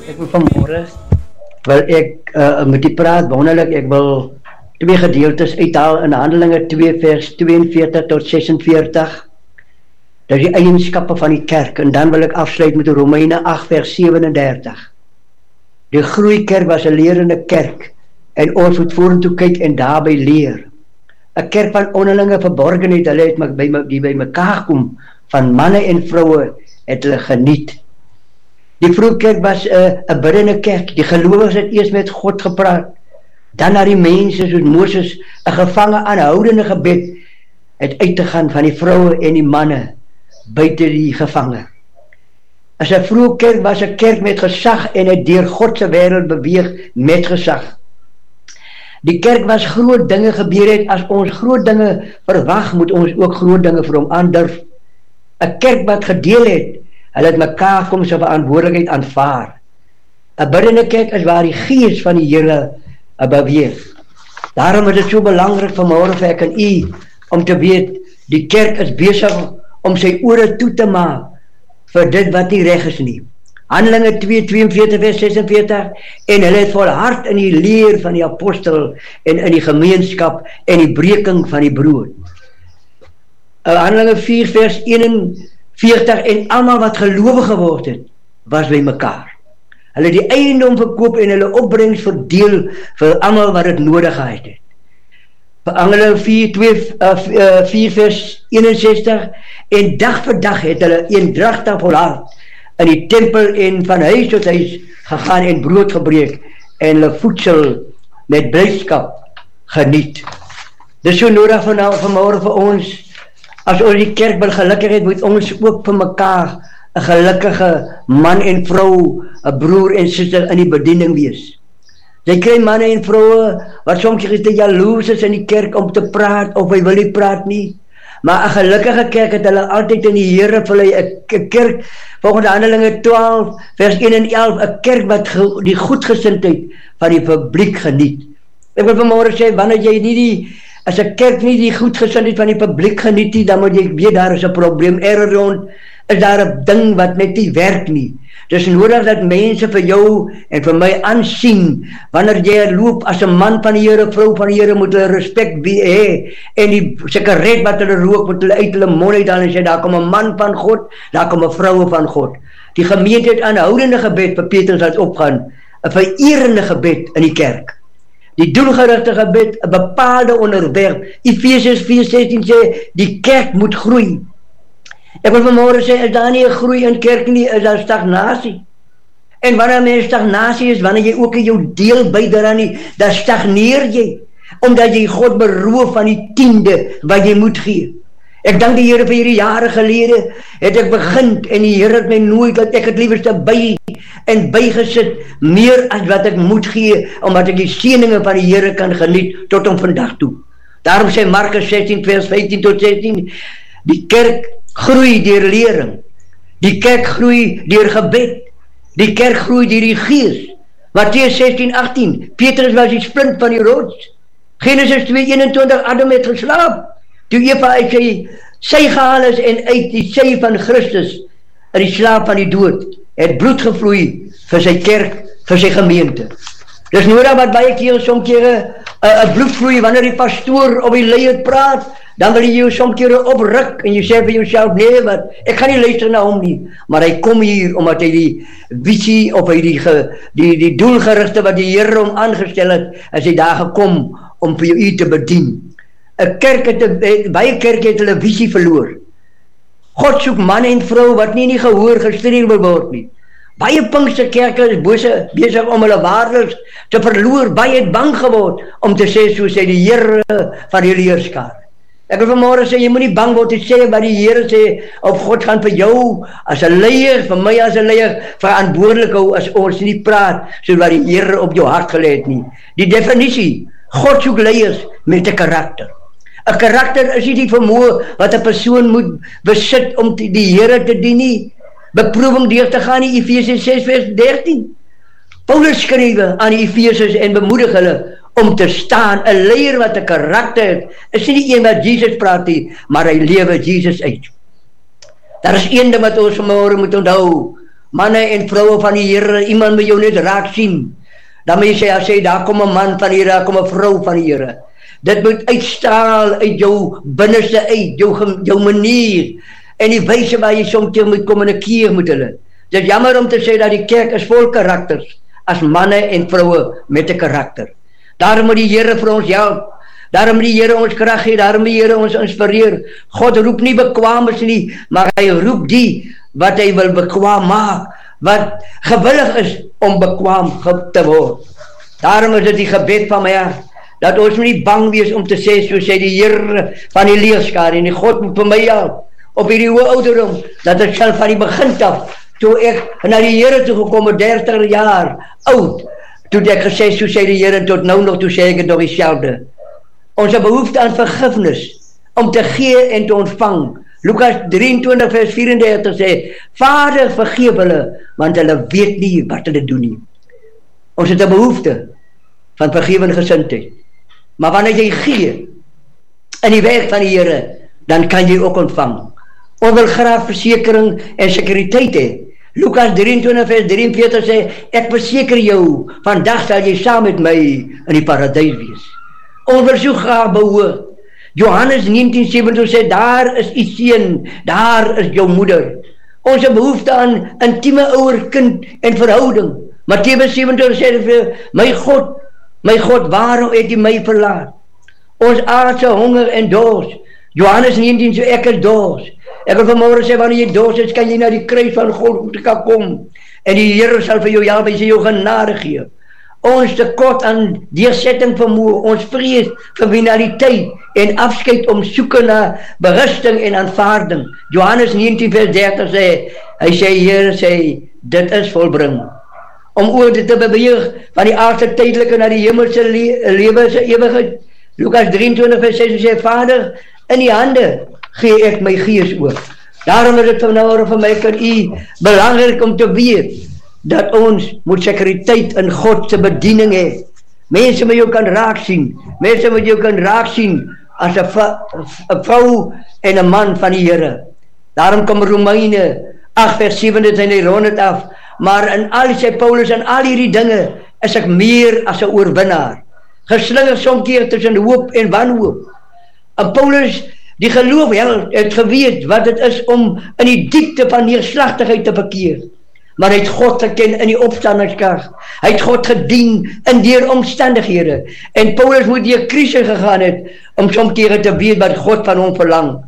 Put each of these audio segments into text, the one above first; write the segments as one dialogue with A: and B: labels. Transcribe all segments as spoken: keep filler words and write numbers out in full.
A: Ek wil vanmôre wil ek uh, met die praat wonderlik, ek wil twee gedeeltes uithaal in Handelinge twee vers tweeënveertig tot sesenveertig. Dat is die eienskappe van die kerk, en dan wil ek afsluit met Romeine agt vers sewenendertig. Die groeikerk was 'n lerende kerk, en ons moet vorentoe kyk en daarby leer. 'n Kerk van onderlinge verborgenheid, hulle het by, die by mekaar kom, van manne en vroue, het hulle geniet. Die vroeë kerk was 'n uh, biddende kerk, die gelowiges het eers met God gepraat, dan na die mense soos Moses, 'n gevange aanhoudende gebed, het uit te gaan van die vroue en die manne, buite die gevange. As 'n vroeë kerk was 'n kerk met gesag en het deur God se wêreld beweeg met gesag. Die kerk was groot dinge gebeur het, as ons groot dinge verwag, moet ons ook groot dinge vir hom aandurf. 'n Kerk wat gedeel het, hulle het mekaar kom se verantwoordelikheid aanvaar. 'n Biddende kerk is waar die gees van die Here beweeg. Daarom is dit so belangrik vanmôre vir ek en u, om te weet, die kerk is besig om sy ore toe te maak vir dit wat nie reg is nie. Handelinge twee tweeënveertig vers sesenveertig, en hulle het volhard in die leer van die apostel en in die gemeenskap en die breking van die brood. Handelinge vier vers eenenveertig, en almal wat gelowig geword het, was by mekaar. Hulle het die eiendom verkoop en hulle opbrengs verdeel vir almal wat dit nodig gehad het. Handelinge vier vers eenenzestig, en dag vir dag het hulle eendragtig volhard in die tempel en van huis tot huis gegaan en brood gebreek en hulle voedsel met blydskap geniet. Dis so nodig van vanmôre vir ons, as ons die kerk wil gelukkig het, moet ons ook vir mekaar 'n gelukkige man en vrou, 'n broer en suster in die bediening wees. Jy kry manne en vroue wat soms te jaloers is in die kerk om te praat, of hy wil nie praat nie. Maar 'n gelukkige kerk het hulle altyd in die Here vir hulle 'n kerk, volgens Handelinge twaalf vers een en elf, 'n kerk wat die goedgesindheid van die publiek geniet. Ek wil vanmôre sê, wanneer jy nie die as 'n kerk nie die goedgesindheid van die publiek geniet nie, dan moet jy weet daar is 'n probleem. Er rond is daar 'n ding wat net nie werk nie. Dis nodig dat mense vir jou en vir my aansien, wanneer jy loop as 'n man van die Here, vrou van die Here, moet hulle respek hê, en die sigaret wat hulle rook, moet hulle uit hulle mond uithaal en sê, daar kom 'n man van God, daar kom 'n vrou van God. Die gemeente het aanhoudende gebed, vir Petrus as opgaan, 'n vererende gebed in die kerk. Die doelgerigte gebed, 'n bepaalde onderwerp. Efesiërs vier sestien sê, die kerk moet groei. Ek wil vanmôre sê, is daar nie 'n groei in kerk nie, is daar stagnasie. En wanneer mens stagnasie is, wanneer jy ook in jou deel bydra nie, dan stagneer jy, omdat jy God beroof van die tiende wat jy moet gee. Ek dank die Here vir hierdie jare gelede, het ek begin, en die Here het my nooit, dat ek het liewerste by en bygesit, meer as wat ek moet gee, omdat ek die seëninge van die Here kan geniet, tot om vandag toe. Daarom sê Markus sestien vers vyftien tot sestien, die kerk groei deur lering, die kerk groei deur gebed, die kerk groei deur die gees. Matteus sestien agtien, Petrus was die splint van die rots. Genesis twee eenentwintig, Adam het geslaap, toe Eva uit sy sy gehaal is en uit die sy van Christus in die slaap van die dood, het bloed gevloei vir sy kerk, vir sy gemeente. Dis nodig wat baie keer soms kere 'n bloed vloei wanneer die pastoor op die leier praat, dan wil jy jou soms kere opruk en jy sê vir jouself, nee, wat, ek gaan nie luister na hom nie, maar hy kom hier omdat hy die visie of hy die, ge, die, die doelgerigte wat die Here hom aangestel het, as hy daar gekom om vir jou te bedien. 'n Kerk het, baie kerk het hulle visie verloor. God soek man en vrou wat nie in die gehoor gestreel wil word nie. Baie Pinksterkerke is bose, besig om hulle waardes te verloor, baie het bang geword om te sê, so sê die Here van die leerskaar. Ek wil vanmôre sê, jy moet nie bang word te sê wat die Here sê, of God gaan vir jou as 'n leier, vir my as 'n leier, verantwoordelik hou as ons nie praat, so wat die Here op jou hart gelê het nie. Die definisie, God soek leiers met 'n karakter. 'n Karakter is nie die vermoë wat 'n persoon moet besit om die, die Here te dien nie. Beproewing deur te gaan in Efesiërs ses vers dertien. Paulus skrywe aan die Efesiërs en bemoedig hulle om te staan. 'n Leier wat 'n karakter het, is nie die een wat Jesus praat nie, maar hy lewe Jesus uit. Daar is een ding wat ons vanmôre moet onthou. manne en vroue van die Here, iemand moet jou net raak sien. Dan moet jy sê, as jy, daar kom 'n man van die Here, daar kom 'n vrou van die Here. Dit moet uitstraal uit jou binneste uit, jou, jou manier, en die wyse waar jy soms moet kommunikeer met hulle. Dit is jammer om te sê dat die kerk is vol karakters, as manne en vroue met 'n karakter. Daarom moet die Here vir ons help, daarom moet die Here ons krag gee, daarom moet die Here ons inspireer. God roep nie bekwaames nie, maar hy roep die wat hy wil bekwaam maak, wat gewillig is om bekwaam te word. Daarom is dit die gebed van my hart, dat ons nie bang wees om te sê, so sê die Here van die leerskare, en die God moet vir my help, op hierdie hoë ouderdom, dat ek self van die begin af, toe ek na die Here toe gekom, dertig jaar oud, toe ek gesê, so sê die Here, tot nou nog, toe sê ek het nog dieselfde. Ons behoefte aan vergifnis, om te gee en te ontvang. Lukas drieëntwintig vers vierendertig sê, Vader vergeef hulle, want hulle weet nie wat hulle doen nie. Ons het 'n behoefte van vergewende gesindheid. Maar wanneer jy gee in die werk van die Here, dan kan jy ook ontvang. Ons wil graag versekering en sekuriteit hê. Lukas drieëntwintig vers drieënveertig sê, ek verseker jou, vandag sal jy saam met my in die paradys wees. Ons wil so graag behoort. Johannes negentien sewentig sê, daar is u seun, daar is jou moeder. Ons behoefte aan intieme ouer-kind en verhouding. Matteus sewentig sê, my God, my God, waarom het u my verlaat? Ons aardse honger en dors. Johannes negentien sê, ek is dors. Ek wil vanmorgen sê, wanneer jy dors is, kan jy na die kruis van God kan kom. En die Here sal vir jou help, hy sal jou genade gee. Ons tekort aan deursetting vermoë, ons vrees vir finaliteit en afskeid om soeke na berusting en aanvaarding. Johannes negentien vers dertig sê, hy sê, Here sê, dit is volbring. Om oor dit te beweeg van die aardse tydelike na die hemelse le lewe se ewigheid. Lukas drieëntwintig vers ses sê, Vader, in die hande gee ek my gees oor. Daarom is dit vanmôre vir my kan u belangrik om te weet dat ons moet sekuriteit in God se bediening hê. Mense moet jou kan raak sien. Mense moet jou kan raak sien as 'n vrou en 'n man van die Here. Daarom kom Romeine agt vers sewende en hy rond dit af. Maar in al sy Paulus en al hierdie dinge is ek meer as 'n oorwinnaar. Geslinger soms keer tussen hoop en wanhoop. En Paulus, die geloof, het geweet wat het is om in die diepte van neerslagtigheid te verkeer. Maar hy het God geken in die opstandingskrag. Hy het God gedien in deur omstandighede. En Paulus moet deur krisis gegaan het, om soms kere te weet wat God van hom verlang.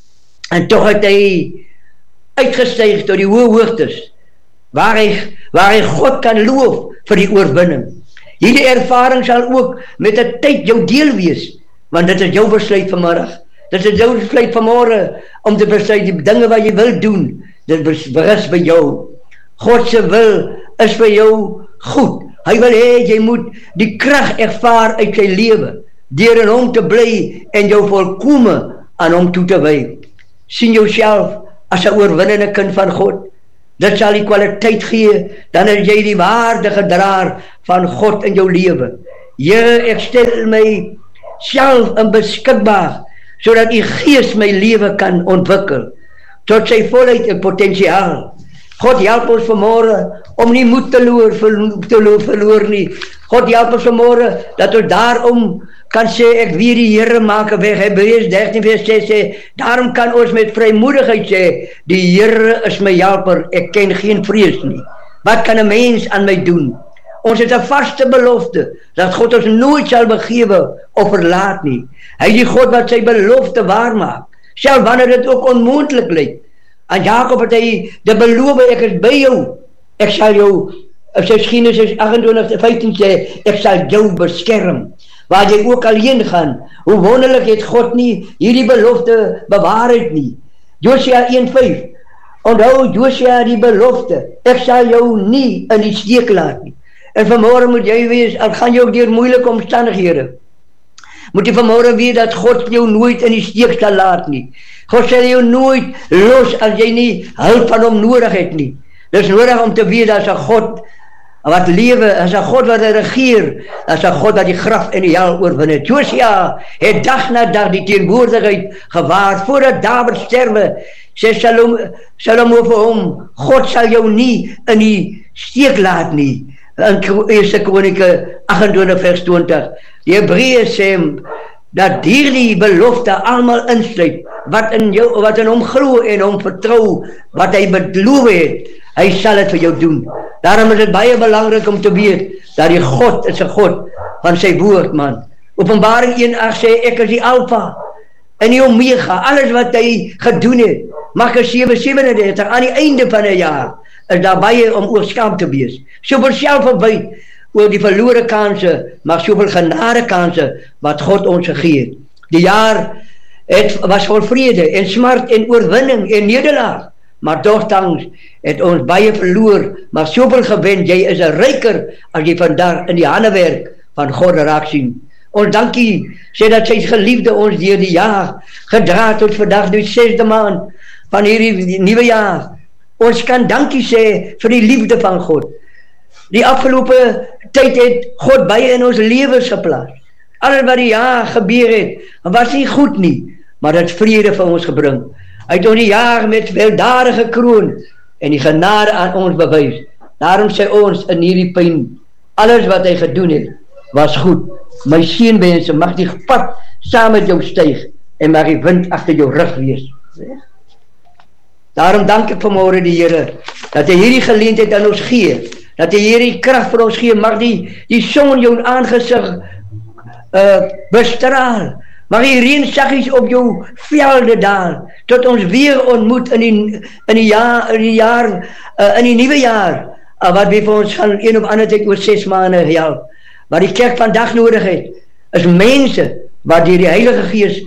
A: En toch het hy uitgestyg tot die hoë hoogtes, waar hy, waar hy God kan loof vir die oorwinning. Hierdie ervaring sal ook met die tyd jou deel wees, want dit is jou besluit vanmiddag. Dit is jou besluit vanmorgen, om te besluit die dinge wat jy wil doen, dit berus by jou. God se wil is vir jou goed. Hy wil hê jy moet die krag ervaar uit sy lewe, deur in hom te bly en jou volkome aan hom toe te wy. Sien jouself as 'n oorwinnende kind van God. Dit sal die kwaliteit gee, dan is jy die waardige draer van God in jou lewe. Here, ek stel my self in beskikbaar, sodat u gees my lewe kan ontwikkel, tot sy volheid en potentiaal. God help ons vanmorgen om nie moed te loor, te loor, verloor nie. God help ons vanmorgen dat ons daarom kan sê, ek weet die Here maak 'n weg. Hebreërs dertien vers ses sê, daarom kan ons met vrymoedigheid sê, die Here is my helper, ek ken geen vrees nie. Wat kan 'n mens aan my doen? Ons het 'n vaste belofte, dat God ons nooit sal begewe of verlaat nie. Hy is die God wat sy belofte waarmaak, selfs wanneer dit ook onmoontlik lyk. Aan Jakob het hy die beloof, ek is by jou, ek sal jou, op sy Genesis agt-en-twintig vyftien sê, ek sal jou beskerm, waar jy ook alleen gaan. Hoe wonderlik het God nie hierdie belofte bewaarheid nie. Josua een vyf, onthou Josua die belofte, ek sal jou nie in die steek laat nie. En vanmorgen moet jy wees, al gaan jy ook deur moeilike omstandighede, moet jy vanmorgen weet dat God jou nooit in die steek sal laat nie. God sal jou nooit los as jy nie hulp van hom nodig het nie. Dit is nodig om te weet dat as God wat lewe, as 'n God wat regeer, as 'n God wat die graf en die hel oorwin het. Josia het dag na dag die teenwoordigheid gewaar, voordat Dawid sterwe, sê Shalom, Shalom vir hom, God sal jou nie in die steek laat nie. In Eerste Kronieke agt-en-twintig vers twintig, die Hebreërs sê, dat hierdie belofte almal insluit, wat in jou, wat in hom glo en hom vertrou, wat hy beloof het, hy sal het vir jou doen. Daarom is het baie belangrik om te weet, dat die God is 'n God van sy woord, man. Openbaring een agt sê, ek is die Alpha en die Omega, alles wat hy gedoen het. Markus sewe sewenendertig, aan die einde van 'n jaar, is daar baie om oor skaam te wees. Soveel selfverwyd oor die verlore kanse, maar soveel genade kanse, wat God ons gegee het. Die jaar het, was vol vrede en smart en oorwinning en nederlaag, maar nogtans het ons baie verloor, maar soveel gewen. Jy is 'n ryker as jy vandag in die handewerk van God raak sien. Ons dankie, sê dat sy geliefde ons deur die jaar gedra tot vandag, die sesde maand van hierdie nuwe jaar. Ons kan dankie sê vir die liefde van God. Die afgelope tyd het God baie in ons lewens geplaas. Alles wat die jaar gebeur het, was nie goed nie, maar het vrede vir ons gebring. Hy het ons die jaar met weldadige kroon en die genade aan ons bewys. Daarom sê ons in hierdie pyn, alles wat hy gedoen het, was goed. My seënwense, mag die pad saam met jou styg en mag die wind agter jou rug wees. Daarom dank ek vanmôre die Here, dat hy hierdie geleentheid aan ons gee, dat hy hierdie krag vir ons gee, mag die, die son jou aangesig uh, bestraal, mag die reën saggies op jou velde daal, tot ons weer ontmoet in die, in die jaar, in die jaar, uh, in die nuwe jaar, uh, wat weer vir ons gaan een of ander tyd oor ses maande help. Wat die kerk vandag nodig het, is mense wat deur die Heilige Gees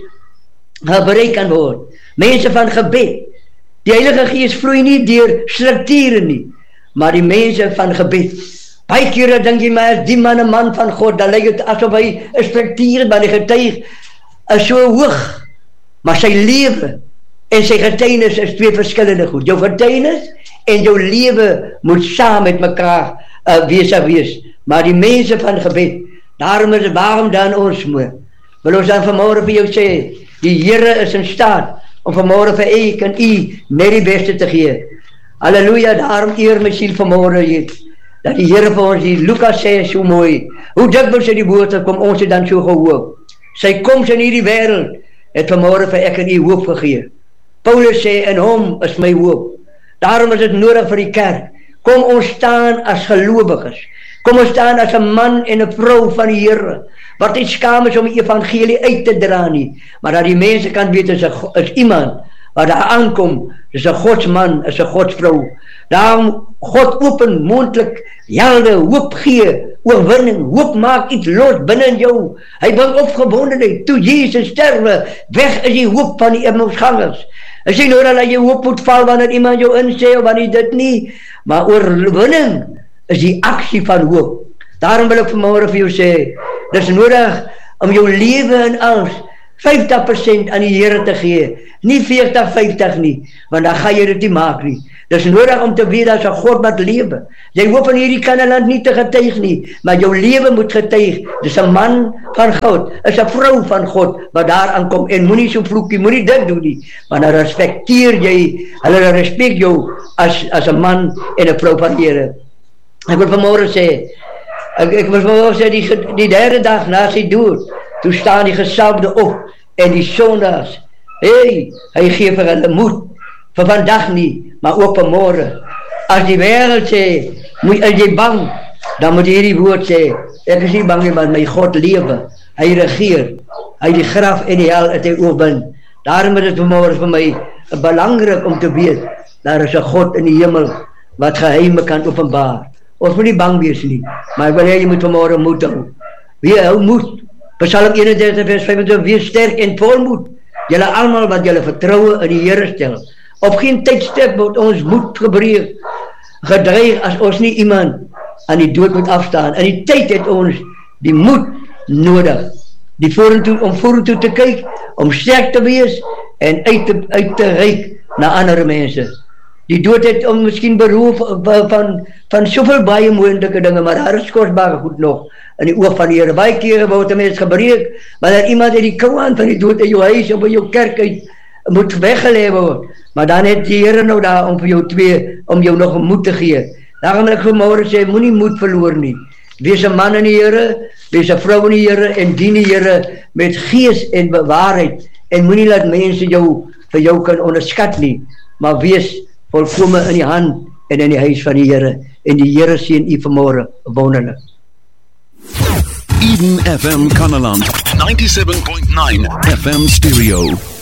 A: bereik kan word. Mense van gebed. Die Heilige Gees vloei nie deur strukture nie, maar die mense van gebed. Baie kere dink jy maar, as die man 'n man van God, dan lyk het asof hy 'n struktuur, maar die getuig is so hoog, maar sy lewe en sy getuienis is twee verskillende goed. Jou getuienis en jou lewe moet saam met mekaar uh, wees wees. Maar die mense van gebed, daarom is het waarom dan ons moet. Wil ons dan vanmorgen vir jou sê, die Here is in staat om vanmorgen vir ek en u net die beste te gee. Halleluja, daarom eer my siel vanmorgen hier, dat die Here vir ons die Lukas sê so mooi, hoe dikwels in die woord kom ons het dan so gehoop. Sy koms in hierdie wêreld het vanmorgen vir ek en u hoop gegee. Paulus sê, in hom is my hoop. Daarom is het nodig vir die kerk, kom ons staan as gelowiges. Kom ons staan as 'n man en 'n vrou van die Here, wat nie skaam is om die evangelie uit te dra nie, maar dat die mense kan weet, is, a, is iemand wat daar aankom, is 'n Godsman, is 'n Godsvrou. Daarom God open moontlik helde, hoop gee, oorwinning, hoop maak iets los binne in jou. Hy bring opgebondenheid. Toe Jesus sterwe, weg is die hoop van die Emmausgangers. Is nie nodig dat jy hoop moet val wanneer iemand jou insê of wanneer dit nie, maar oorwinning is die aksie van hoop. Daarom wil ek vanmorgen vir jou sê, dit is nodig om jou lewe en alles vyftig persent aan die Here te gee, nie veertig vyftig nie, want dan gaan jy dit nie maak nie. Dit is nodig om te weet, dat is 'n God wat lewe. Jy hoef in hierdie Kanaland nie te getuig nie, maar jou lewe moet getuig. Dit is 'n man van God, is 'n vrou van God, wat daar aankom, en moenie so vloekie, moenie dit doen nie, want dan respekteer jy, hulle respek jou, as, as 'n man en 'n vrou van die Here. Ek wil vanmorgen sê, ek, ek wil vanmorgen sê, die, die derde dag na sy dood, toe staan die gesalfde op, en die sondags, hey, hy gee vir hulle moed, vir vandag nie, maar ook vanmorgen. As die wêreld sê, moet, as jy bang, dan moet jy hierdie woord sê, ek is nie bang nie, want my God lewe, hy regeer, hy die graf en die hel het hy oorwin. Daarom is het vanmorgen vir my belangrik om te weet, daar is 'n God in die hemel, wat geheime kan openbaar. Ons moet nie bang wees nie, maar ek wil hê jy moet vanmorgen moed hou. Wie hou moed? Psalm eenendertig vers vyfentwintig, wees sterk en vol moed. Julle almal wat julle vertroue in die Here stel. Op geen tydstip word ons moed gebreek, gedreig as ons nie iemand aan die dood moet afstaan. In die tyd het ons die moed nodig, die vorentoe, om vorentoe te kyk, om sterk te wees en uit te, uit te reik na ander mense. Die dood het om miskien beroof van, van soveel baie moeilike dinge, maar daar is kosbare goed nog in die oog van die Here. Baie kere word 'n mens gebreek, wanneer iemand uit die kou aan van die dood in jou huis of in jou kerk uit moet weggelê word. Maar dan het die Here nou daar om vir jou twee, om jou nog moed te gee. Daarom wil ek vanmôre sê, moenie moed verloor nie. Wees 'n man in die Here, wees 'n vrou in die Here en dien die Here met gees en waarheid. En moenie laat mense jou vir jou kan onderskat nie, maar wees volkome in die hand en in die huis van die Here. En die Here seën u vanmôre wonderlik.
B: Eden F M Kanaland ninety-seven point nine F M Stereo.